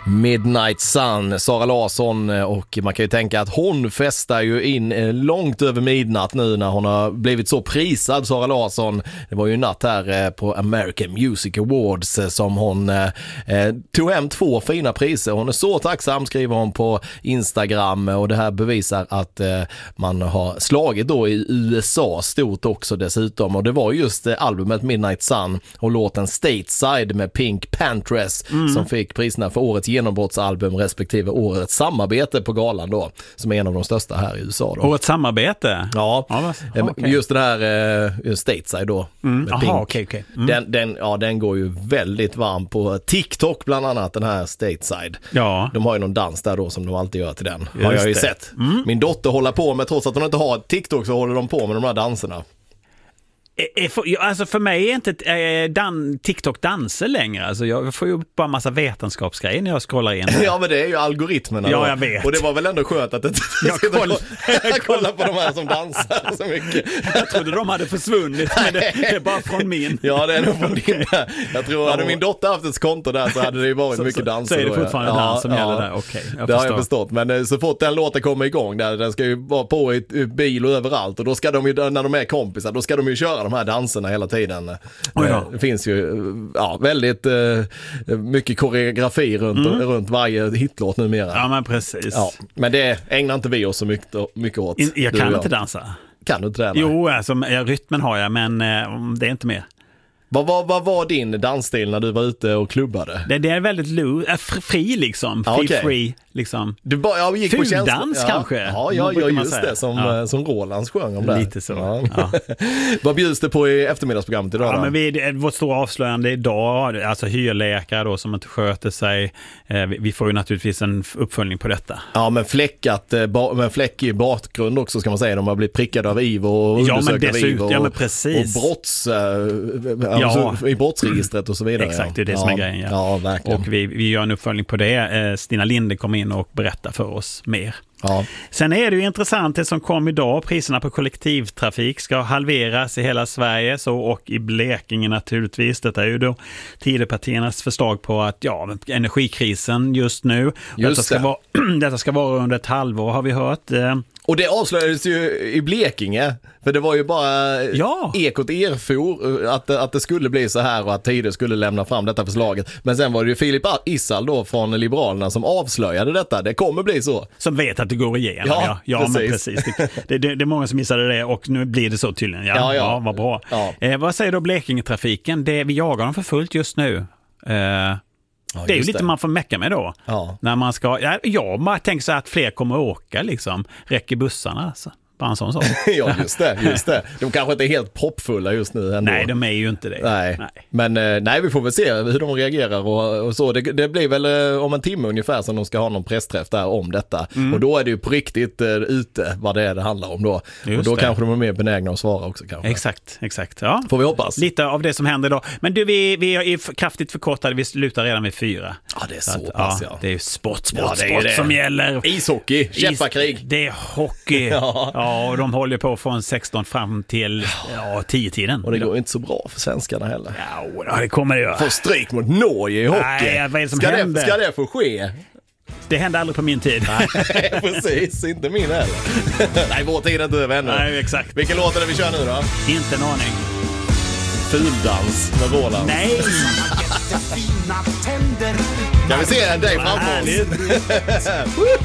Midnight Sun, Sara Larsson, och man kan ju tänka att hon festar ju in långt över midnatt nu när hon har blivit så prisad, Sara Larsson. Det var ju natt här på American Music Awards som hon tog hem 2 fina priser. Hon är så tacksam, skriver hon på Instagram, och det här bevisar att man har slagit då i USA stort också dessutom, och det var just albumet Midnight Sun och låten Stateside med Pink Panthers som fick priserna för årets genombrottsalbum respektive årets samarbete på galan då, som är en av de största här i USA då. Årets samarbete? Ja, okay. Just det här Stateside då med Pink. Okay. Den går ju väldigt varm på TikTok bland annat, den här Stateside. Ja. De har ju någon dans där då som de alltid gör till den. Just har jag ju sett. Min dotter håller på med, trots att hon inte har TikTok så håller de på med de här danserna. Alltså för mig är inte TikTok danser längre. Alltså jag får ju bara massa vetenskapsgrejer när jag scrollar in. Ja, men det är ju algoritmerna. Ja, jag vet. Och det var väl ändå skönt att jag kollar på de här som dansar så mycket. Jag trodde de hade försvunnit, men det är bara från min. Ja, det är nog från din. Jag tror hade min dotter haft ett konto där så hade det ju varit mycket danser. Så är det fortfarande dans som gäller där. Okej, det har jag förstått. Men så fort den låten kommer igång där, den ska ju vara på i bil och överallt, och då ska de ju, när de är kompisar, då ska de ju köra de här danserna hela tiden. Det finns ju väldigt mycket koreografi runt varje hitlåt numera. Ja, men precis. Ja, men det ägnar inte vi oss så mycket åt. Jag kan inte dansa. Kan du inte det? Jo, alltså, rytmen har jag, men det är inte mer. Vad var din dansstil när du var ute och klubbade? Det är väldigt fri liksom. Free liksom. Du bara gick på dans kanske. Ja, just det. Som Roland sjöng om det. Lite så. Ja. Vad bjuds det på i eftermiddagsprogrammet idag? Ja, men vårt stora avslöjande idag, alltså hyrläkare då som inte sköter sig. Vi får ju naturligtvis en uppföljning på detta. Ja, men fläck i bakgrund också ska man säga. De har blivit prickade av IVO och undersökta av IVO. Ja, men precis. Och i brottsregistret och så vidare. Exakt, det är det som är grejen. Ja, verkligen. Och vi gör en uppföljning på det. Stina Linde kommer in och berättar för oss mer. Ja. Sen är det ju intressant det som kom idag. Priserna på kollektivtrafik ska halveras i hela Sverige och i Blekinge naturligtvis. Detta är ju då Tidöpartiernas förslag på att energikrisen just nu. Detta ska vara under ett halvår har vi hört. Och det avslöjades ju i Blekinge, för det var ju bara Ekot erfor att det skulle bli så här och att Tidö skulle lämna fram detta förslaget. Men sen var det ju Filip Issal då från Liberalerna som avslöjade detta. Det kommer bli så. Som vet att det går igenom. Ja, precis. Men precis. Det är många som missade det och nu blir det så tydligen. Ja, vad bra. Ja. Vad säger då Blekinge-trafiken? Vi jagar dem för fullt just nu. Det är ju lite man får mäcka med då. Ja. När man ska, man tänker så att fler kommer att åka liksom. Räcker bussarna alltså. Bara en sån sak. Ja, just det. De kanske inte är helt popfulla just nu ändå. Nej, de är ju inte det. Nej. Men vi får väl se hur de reagerar och så. Det blir väl om en timme ungefär som de ska ha någon pressträff där om detta. Och då är det ju på riktigt ute vad det handlar om då. Just och då kanske de är mer benägna att svara också kanske. Exakt. Ja. Får vi hoppas. Lite av det som händer då. Men du, vi är kraftigt förkortade. Vi slutar redan vid 4. Ja, det är så pass, Det är ju sport det. Som gäller. Ishockey, käppakrig. Det är hockey. Ja, och de håller på från 16 fram till 10-tiden. Och det går inte så bra för svenskarna heller. Ja, det kommer det göra. Få stryk mot Norge i hockey. Nej, vad är det som händer? Ska det få ske? Det hände aldrig på min tid. Nej, precis. Inte min heller. Nej, vår tid är inte över ännu. Nej, exakt. Vilken låt är det vi kör nu då? Inte en aning. Fuldans med Roland. Nej! Kan vi se dig framför oss?